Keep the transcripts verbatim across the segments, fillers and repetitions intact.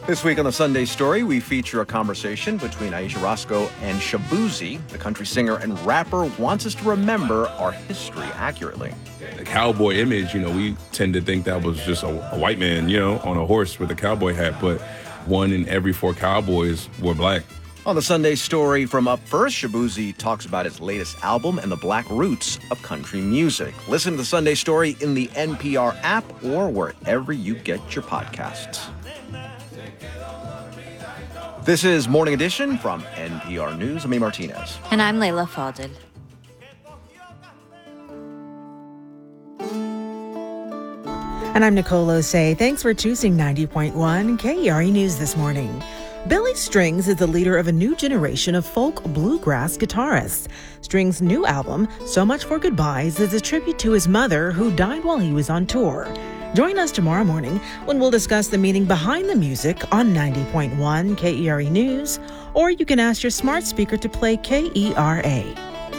This week on the Sunday Story, we feature a conversation between Aisha Roscoe and Shaboozey. The country singer and rapper wants us to remember our history accurately. The cowboy image, you know, we tend to think that was just a, a white man, you know, on a horse with a cowboy hat, but one in every four cowboys were black. On the Sunday Story from Up First, Shaboozey talks about his latest album and the black roots of country music. Listen to the Sunday Story in the N P R app or wherever you get your podcasts. This is Morning Edition from N P R News. I'm E. Martinez. And I'm Layla Fadel. And I'm Nicole Osei. Thanks for choosing ninety point one K E R E News this morning. Billy Strings is the leader of a new generation of folk bluegrass guitarists. Strings' new album, So Much for Goodbyes, is a tribute to his mother who died while he was on tour. Join us tomorrow morning when we'll discuss the meaning behind the music on ninety point one K E R E News, or you can ask your smart speaker to play K E R A.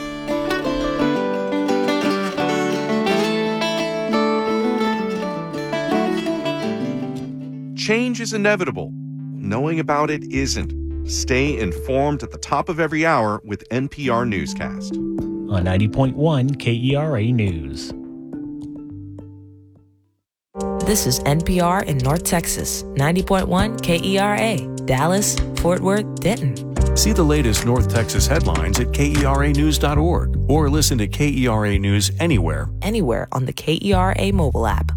Change is inevitable. Knowing about it isn't. Stay informed at the top of every hour with N P R Newscast. On ninety point one K E R A News. This is N P R in North Texas, ninety point one K E R A, Dallas, Fort Worth, Denton. See the latest North Texas headlines at K E R A news dot org or listen to K E R A News anywhere. Anywhere on the K E R A mobile app.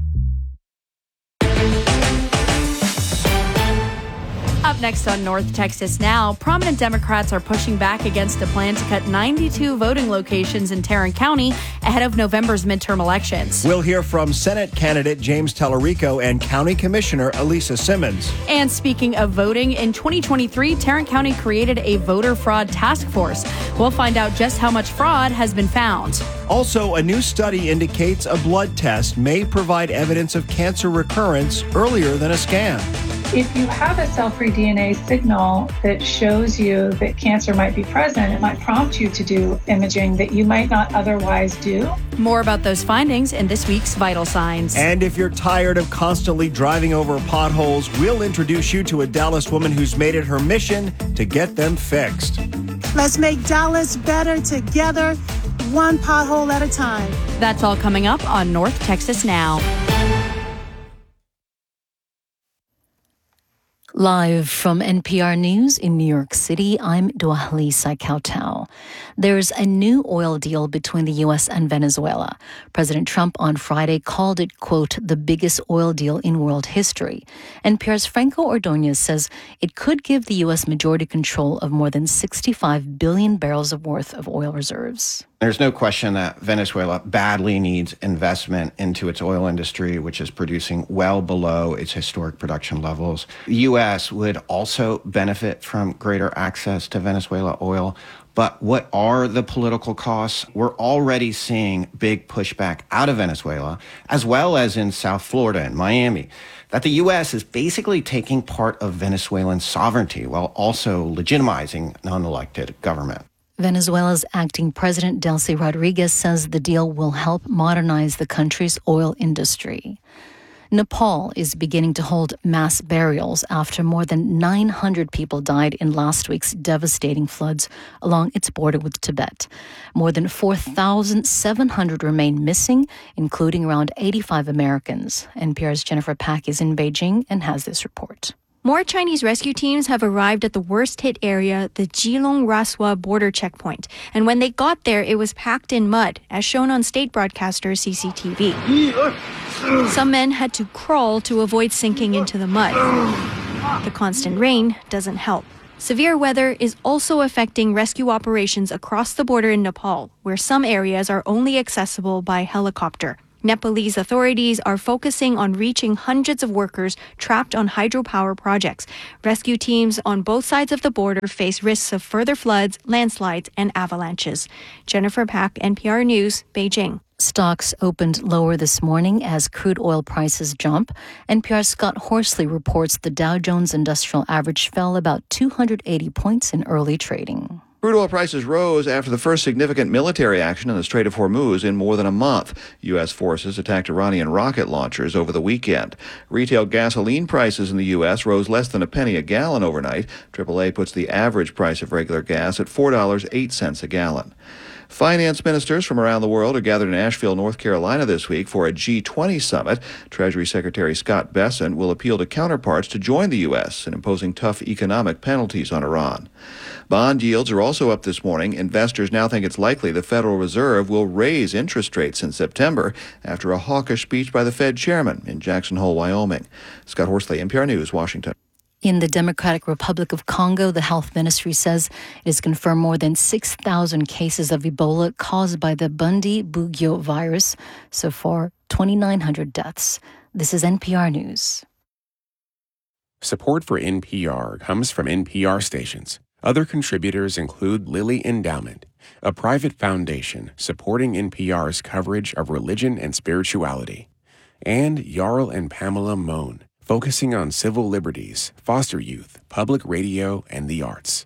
Up next on North Texas Now, prominent Democrats are pushing back against a plan to cut ninety-two voting locations in Tarrant County ahead of November's midterm elections. We'll hear from Senate candidate James Tallarico and County Commissioner Elisa Simmons. And speaking of voting, in twenty twenty-three, Tarrant County created a voter fraud task force. We'll find out just how much fraud has been found. Also, a new study indicates a blood test may provide evidence of cancer recurrence earlier than a scan. If you have a cell-free D N A signal that shows you that cancer might be present, it might prompt you to do imaging that you might not otherwise do. More about those findings in this week's Vital Signs. And if you're tired of constantly driving over potholes, we'll introduce you to a Dallas woman who's made it her mission to get them fixed. Let's make Dallas better together, one pothole at a time. That's all coming up on North Texas Now. Live from N P R News in New York City, I'm Duahli Saikautau. There's a new oil deal between the U S and Venezuela. President Trump on Friday called it, quote, the biggest oil deal in world history. N P R's Franco Ordonez says it could give the U S majority control of more than sixty-five billion barrels of worth of oil reserves. There's no question that Venezuela badly needs investment into its oil industry, which is producing well below its historic production levels. The U S would also benefit from greater access to Venezuela oil. But what are the political costs? We're already seeing big pushback out of Venezuela, as well as in South Florida and Miami, that the U S is basically taking part of Venezuelan sovereignty while also legitimizing an unelected government. Venezuela's acting president, Delcy Rodriguez, says the deal will help modernize the country's oil industry. Nepal is beginning to hold mass burials after more than nine hundred people died in last week's devastating floods along its border with Tibet. More than four thousand seven hundred remain missing, including around eighty-five Americans. N P R's Jennifer Pack is in Beijing and has this report. More Chinese rescue teams have arrived at the worst-hit area, the Geelong-Raswa border checkpoint. And when they got there, it was packed in mud, as shown on state broadcaster C C T V. Some men had to crawl to avoid sinking into the mud. The constant rain doesn't help. Severe weather is also affecting rescue operations across the border in Nepal, where some areas are only accessible by helicopter. Nepalese authorities are focusing on reaching hundreds of workers trapped on hydropower projects. Rescue teams on both sides of the border face risks of further floods, landslides, and avalanches. Jennifer Pack, N P R News, Beijing. Stocks opened lower this morning as crude oil prices jump. N P R's Scott Horsley reports the Dow Jones Industrial Average fell about two hundred eighty points in early trading. Crude oil prices rose after the first significant military action in the Strait of Hormuz in more than a month. U S forces attacked Iranian rocket launchers over the weekend. Retail gasoline prices in the U S rose less than a penny a gallon overnight. triple A puts the average price of regular gas at four dollars and eight cents a gallon. Finance ministers from around the world are gathered in Asheville, North Carolina this week for a G twenty summit. Treasury Secretary Scott Bessent will appeal to counterparts to join the U S in imposing tough economic penalties on Iran. Bond yields are also up this morning. Investors now think it's likely the Federal Reserve will raise interest rates in September after a hawkish speech by the Fed chairman in Jackson Hole, Wyoming. Scott Horsley, N P R News, Washington. In the Democratic Republic of Congo, the health ministry says it has confirmed more than six thousand cases of Ebola caused by the Bundi-Bugyo virus. So far, twenty-nine hundred deaths. This is N P R News. Support for N P R comes from N P R stations. Other contributors include Lilly Endowment, a private foundation supporting N P R's coverage of religion and spirituality, and Jarl and Pamela Mohn, focusing on civil liberties, foster youth, public radio, and the arts.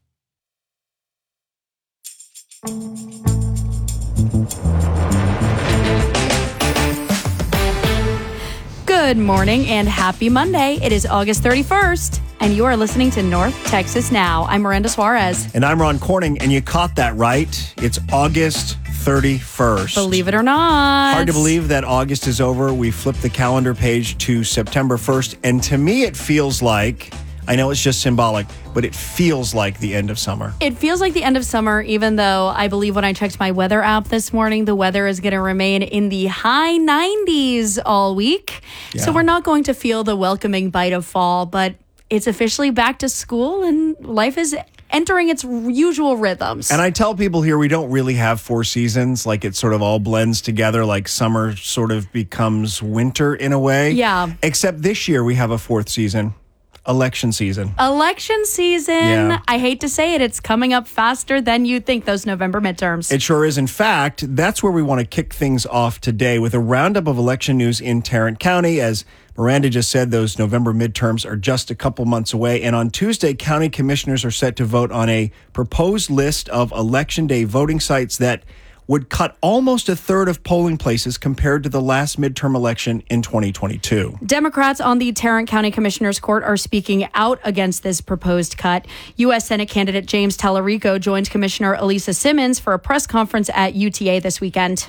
Good morning and happy Monday. It is August thirty-first, and you are listening to North Texas Now. I'm Miranda Suarez. And I'm Ron Corning, and you caught that right. It's August thirty-first. Believe it or not. Hard to believe that August is over. We flipped the calendar page to September first, and to me it feels like, I know it's just symbolic, but it feels like the end of summer. It feels like the end of summer, even though I believe when I checked my weather app this morning, the weather is going to remain in the high nineties all week. Yeah. So we're not going to feel the welcoming bite of fall, but it's officially back to school and life is entering its usual rhythms. And I tell people here we don't really have four seasons. Like it sort of all blends together, like summer sort of becomes winter in a way. Yeah. Except this year we have a fourth season. Election season. Election season. Yeah. I hate to say it, it's coming up faster than you'd think, those November midterms. It sure is. In fact, that's where we want to kick things off today with a roundup of election news in Tarrant County. As Miranda just said, those November midterms are just a couple months away. And on Tuesday, county commissioners are set to vote on a proposed list of election day voting sites that would cut almost a third of polling places compared to the last midterm election in twenty twenty-two. Democrats on the Tarrant County Commissioners Court are speaking out against this proposed cut. U S Senate candidate James Tallarico joined Commissioner Elisa Simmons for a press conference at U T A this weekend.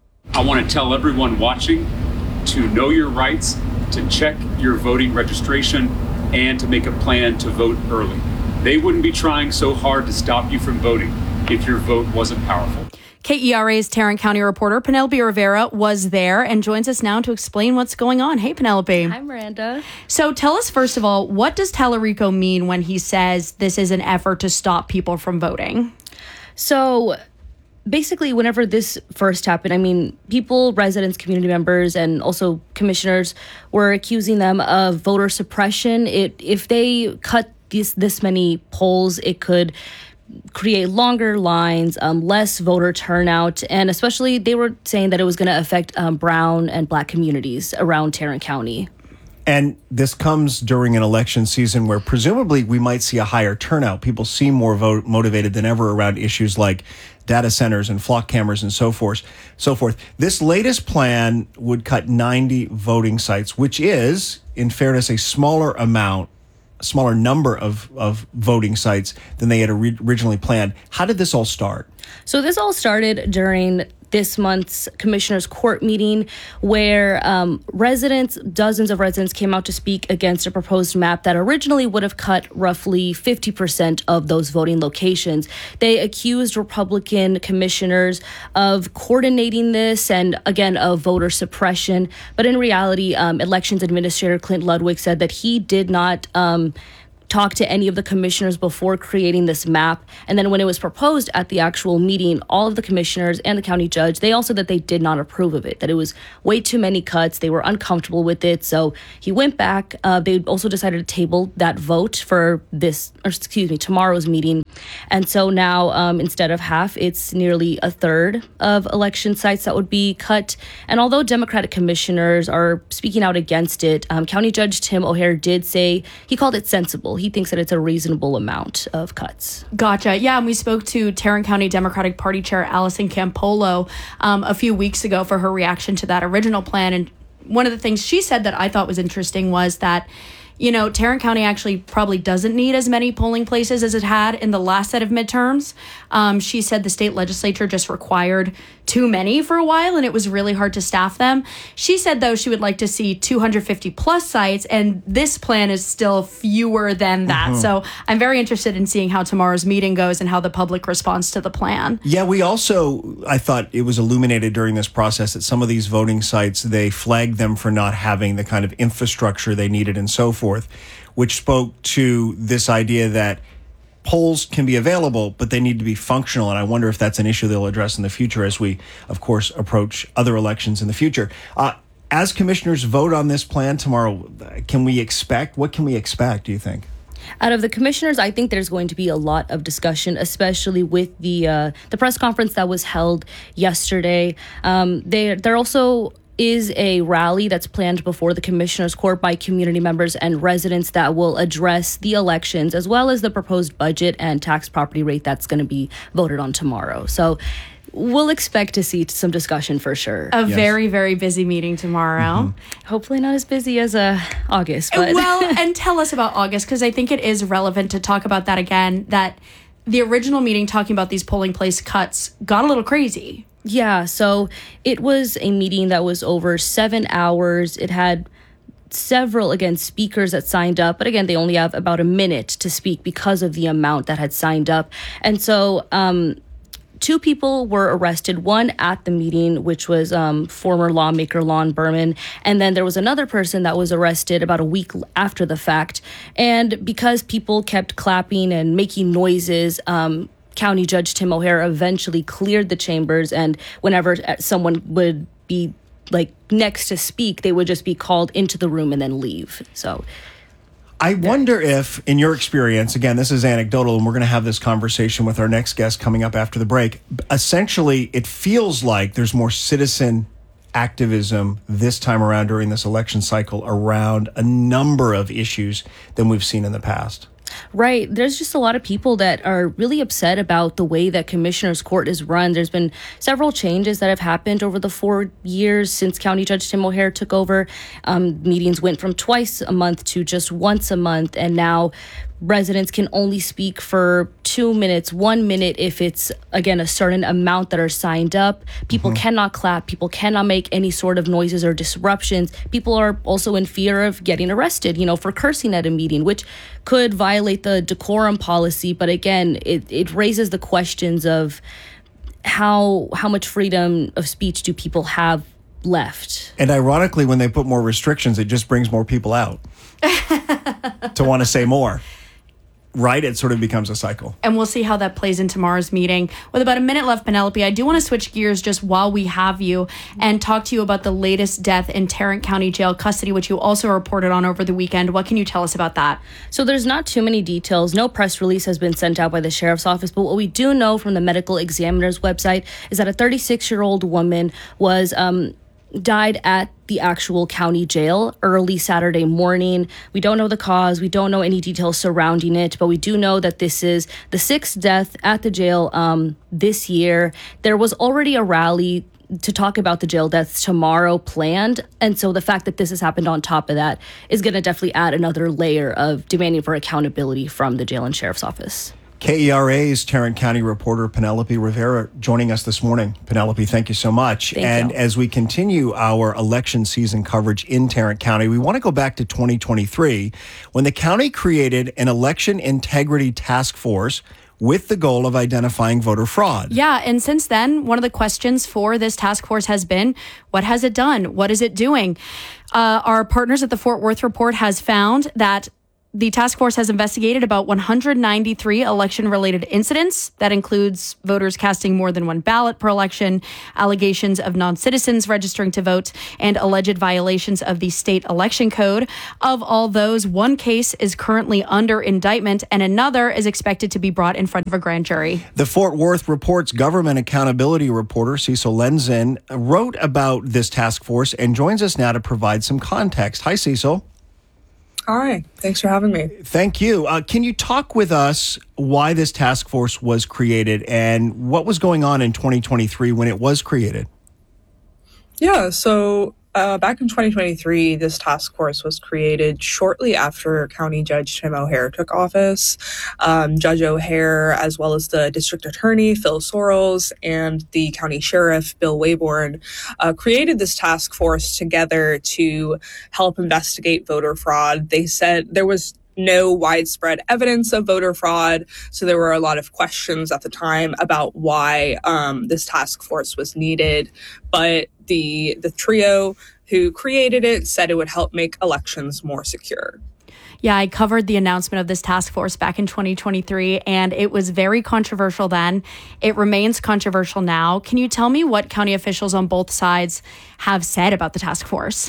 I want to tell everyone watching to know your rights, to check your voting registration, and to make a plan to vote early. They wouldn't be trying so hard to stop you from voting if your vote wasn't powerful. K E R A's Tarrant County reporter Penelope Rivera was there and joins us now to explain what's going on. Hey, Penelope. Hi, Miranda. So tell us, first of all, what does Tallarico mean when he says this is an effort to stop people from voting? So basically, whenever this first happened, I mean, people, residents, community members, and also commissioners were accusing them of voter suppression. It if they cut this, this many polls, it could create longer lines, um, less voter turnout, and especially they were saying that it was going to affect um, brown and black communities around Tarrant County. And this comes during an election season where presumably we might see a higher turnout. People seem more vote motivated than ever around issues like data centers and flock cameras and so forth. So forth. This latest plan would cut ninety voting sites, which is, in fairness, a smaller amount, a smaller number of, of voting sites than they had originally planned. How did this all start? So this all started during this month's Commissioners Court meeting where um, residents, dozens of residents came out to speak against a proposed map that originally would have cut roughly fifty percent of those voting locations. They accused Republican commissioners of coordinating this and, again, of voter suppression. But in reality, um, Elections Administrator Clint Ludwig said that he did not um, talk to any of the commissioners before creating this map. And then when it was proposed at the actual meeting, all of the commissioners and the county judge, they all said that they did not approve of it, that it was way too many cuts. They were uncomfortable with it. So he went back. Uh, they also decided to table that vote for this, or excuse me, tomorrow's meeting. And so now um, instead of half, it's nearly a third of election sites that would be cut. And although Democratic commissioners are speaking out against it, um, County Judge Tim O'Hare did say, he called it sensible. he thinks that it's a reasonable amount of cuts. Gotcha. Yeah, and we spoke to Tarrant County Democratic Party Chair Allison Campolo um, a few weeks ago for her reaction to that original plan. And one of the things she said that I thought was interesting was that, you know, Tarrant County actually probably doesn't need as many polling places as it had in the last set of midterms. Um, she said the state legislature just required too many for a while, and it was really hard to staff them. She said, though, she would like to see two hundred fifty plus sites, and this plan is still fewer than that. Mm-hmm. So I'm very interested in seeing how tomorrow's meeting goes and how the public responds to the plan. Yeah, we also, I thought it was illuminated during this process that some of these voting sites, they flagged them for not having the kind of infrastructure they needed and so forth, which spoke to this idea that polls can be available, but they need to be functional. And I wonder if that's an issue they'll address in the future as we, of course, approach other elections in the future. Uh, as commissioners vote on this plan tomorrow, can we expect, what can we expect, do you think? Out of the commissioners, I think there's going to be a lot of discussion, especially with the uh, the press conference that was held yesterday. Um, they, they're also... is a rally that's planned before the Commissioners Court by community members and residents that will address the elections as well as the proposed budget and tax property rate that's going to be voted on tomorrow. So we'll expect to see some discussion for sure. A yes. very, very busy meeting tomorrow. Mm-hmm. Hopefully not as busy as uh, August. But. Well, and tell us about August, because I think it is relevant to talk about that again, that the original meeting talking about these polling place cuts got a little crazy. Yeah, so it was a meeting that was over seven hours. It had several, again, speakers that signed up. But again, they only have about a minute to speak because of the amount that had signed up. And so um, two people were arrested, one at the meeting, which was um, former lawmaker Lon Berman. And then there was another person that was arrested about a week after the fact. And because people kept clapping and making noises, um, County Judge Tim O'Hare eventually cleared the chambers, and whenever someone would be like next to speak, they would just be called into the room and then leave. So I wonder if, in your experience, again, this is anecdotal, and we're going to have this conversation with our next guest coming up after the break. Essentially, it feels like there's more citizen activism this time around during this election cycle around a number of issues than we've seen in the past. Right. There's just a lot of people that are really upset about the way that Commissioners Court is run. There's been several changes that have happened over the four years since County Judge Tim O'Hare took over. Um, meetings went from twice a month to just once a month, and now residents can only speak for two minutes, one minute if it's, again, a certain amount that are signed up. People mm-hmm. cannot clap. People cannot make any sort of noises or disruptions. People are also in fear of getting arrested, you know, for cursing at a meeting, which could violate the decorum policy. But again, it, it raises the questions of how how much freedom of speech do people have left. And ironically, when they put more restrictions, it just brings more people out to want to say more. Right? It sort of becomes a cycle. And we'll see how that plays in tomorrow's meeting. With about a minute left, Penelope, I do want to switch gears just while we have you and talk to you about the latest death in Tarrant County Jail custody, which you also reported on over the weekend. What can you tell us about that? So there's not too many details. No press release has been sent out by the sheriff's office, but what we do know from the medical examiner's website is that a thirty-six-year-old woman was um, died at the actual county jail early Saturday morning. We don't know the cause. We don't know any details surrounding it, but we do know that this is the sixth death at the jail um, this year. There was already a rally to talk about the jail deaths tomorrow planned, and so the fact that this has happened on top of that is going to definitely add another layer of demanding for accountability from the jail and sheriff's office. K E R A's Tarrant County reporter Penelope Rivera joining us this morning. Penelope, thank you so much. Thank and you. As we continue our election season coverage in Tarrant County, we want to go back to twenty twenty-three when the county created an election integrity task force with the goal of identifying voter fraud. Yeah, and since then, one of the questions for this task force has been, what has it done? What is it doing? Uh, our partners at the Fort Worth Report has found that the task force has investigated about one hundred ninety-three election-related incidents. That includes voters casting more than one ballot per election, allegations of non-citizens registering to vote, and alleged violations of the state election code. Of all those, one case is currently under indictment, and another is expected to be brought in front of a grand jury. The Fort Worth Report's government accountability reporter, Cecil Lenzen, wrote about this task force and joins us now to provide some context. Hi, Cecil. Hi, thanks for having me. Thank you. Uh, can you talk with us why this task force was created and what was going on in twenty twenty-three when it was created? Yeah, so uh, back in twenty twenty-three, this task force was created shortly after County Judge Tim O'Hare took office. Um, Judge O'Hare, as well as the district attorney, Phil Sorrells, and the county sheriff, Bill Wayborn, uh, created this task force together to help investigate voter fraud. They said there was no widespread evidence of voter fraud, so there were a lot of questions at the time about why um, this task force was needed. But the the trio who created it said it would help make elections more secure. Yeah, I covered the announcement of this task force back in twenty twenty-three, and it was very controversial then. It remains controversial now. Can you tell me what county officials on both sides have said about the task force?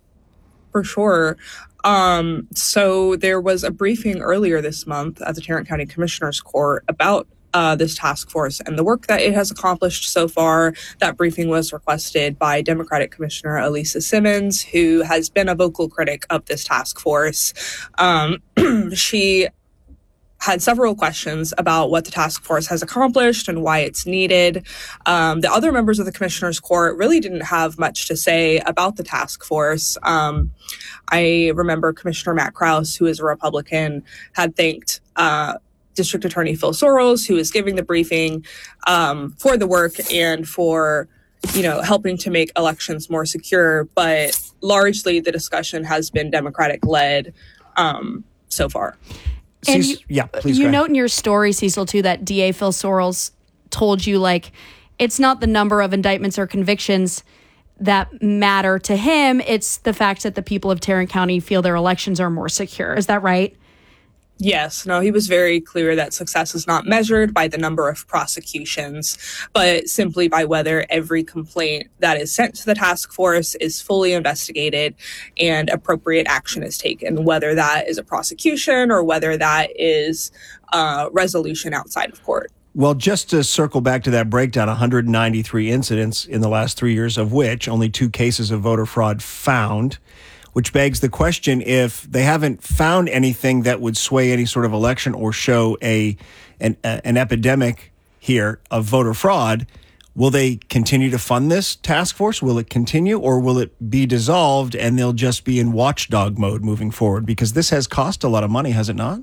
For sure. Um, so there was a briefing earlier this month at the Tarrant County Commissioner's Court about uh, this task force and the work that it has accomplished so far. That briefing was requested by Democratic Commissioner Elisa Simmons, who has been a vocal critic of this task force. Um, she had several questions about what the task force has accomplished and why it's needed. Um, the other members of the Commissioner's Court really didn't have much to say about the task force. Um, I remember Commissioner Matt Krause, who is a Republican, had thanked uh, District Attorney Phil Sorrells, who is giving the briefing, um, for the work and for, you know, helping to make elections more secure. But largely the discussion has been Democratic-led um, so far. And you, yeah, please. You note in your story, Cecil, too, that D A Phil Sorrells told you, like, it's not the number of indictments or convictions that matter to him. It's the fact that the people of Tarrant County feel their elections are more secure. Is that right? Yes. No, he was very clear that success is not measured by the number of prosecutions, but simply by whether every complaint that is sent to the task force is fully investigated and appropriate action is taken, whether that is a prosecution or whether that is a resolution outside of court. Well, just to circle back to that breakdown, one hundred ninety-three incidents in the last three years, of which only two cases of voter fraud found, which begs the question, if they haven't found anything that would sway any sort of election or show a an, an epidemic here of voter fraud, will they continue to fund this task force? Will it continue, or will it be dissolved and they'll just be in watchdog mode moving forward? Because this has cost a lot of money, has it not?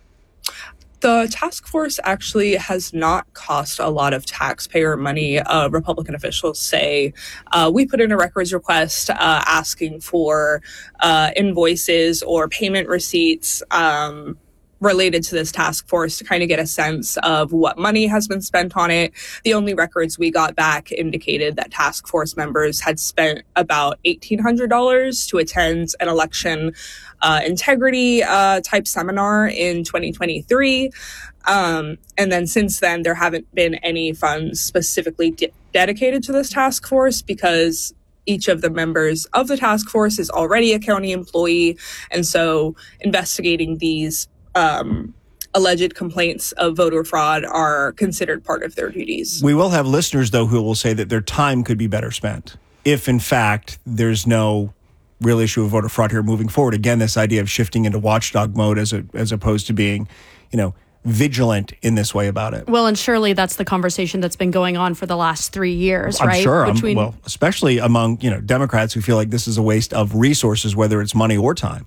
The task force actually has not cost a lot of taxpayer money. Uh, Republican officials say uh, we put in a records request uh, asking for uh, invoices or payment receipts um, related to this task force to kind of get a sense of what money has been spent on it. The only records we got back indicated that task force members had spent about eighteen hundred dollars to attend an election uh, integrity uh, type seminar in twenty twenty-three. Um, and then since then, there haven't been any funds specifically de- dedicated to this task force because each of the members of the task force is already a county employee. And so investigating these Um, alleged complaints of voter fraud are considered part of their duties. We will have listeners, though, who will say that their time could be better spent if, in fact, there's no real issue of voter fraud here moving forward. Again, this idea of shifting into watchdog mode as a, as opposed to being, you know, vigilant in this way about it. Well, and surely that's the conversation that's been going on for the last three years, I'm right? sure. Between... I'm, well, especially among, you know, Democrats who feel like this is a waste of resources, whether it's money or time.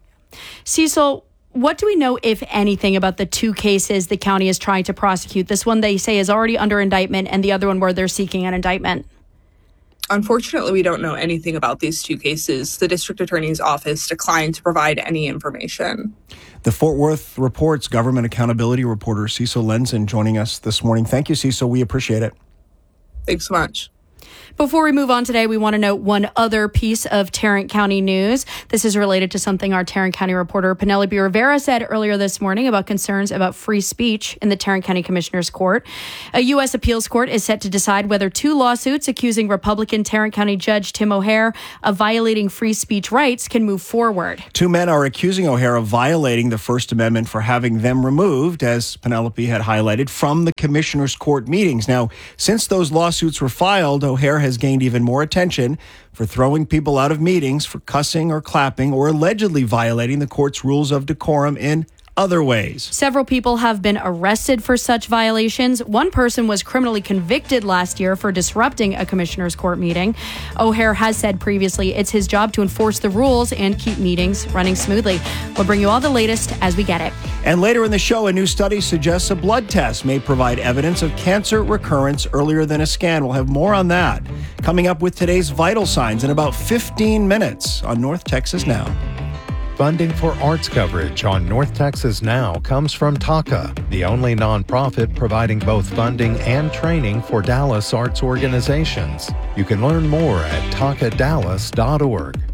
Cecil, what do we know, if anything, about the two cases the county is trying to prosecute? This one they say is already under indictment, and the other one where they're seeking an indictment. Unfortunately, we don't know anything about these two cases. The district attorney's office declined to provide any information. The Fort Worth Report's government accountability reporter, Cecil Lenzen, joining us this morning. Thank you, Cecil. We appreciate it. Thanks so much. Before we move on today, we want to note one other piece of Tarrant County news. This is related to something our Tarrant County reporter Penelope Rivera said earlier this morning about concerns about free speech in the Tarrant County Commissioner's Court. A U S appeals court is set to decide whether two lawsuits accusing Republican Tarrant County Judge Tim O'Hare of violating free speech rights can move forward. Two men are accusing O'Hare of violating the First Amendment for having them removed, as Penelope had highlighted, from the Commissioner's Court meetings. Now, since those lawsuits were filed, O'Hare has gained even more attention for throwing people out of meetings for cussing or clapping or allegedly violating the court's rules of decorum in other ways. Several people have been arrested for such violations. One person was criminally convicted last year for disrupting a commissioner's court meeting. O'Hare has said previously it's his job to enforce the rules and keep meetings running smoothly. We'll bring you all the latest as we get it. And later in the show, a new study suggests a blood test may provide evidence of cancer recurrence earlier than a scan. We'll have more on that coming up with today's vital signs in about fifteen minutes on North Texas Now. Funding for arts coverage on North Texas Now comes from TACA, the only nonprofit providing both funding and training for Dallas arts organizations. You can learn more at taca dallas dot org.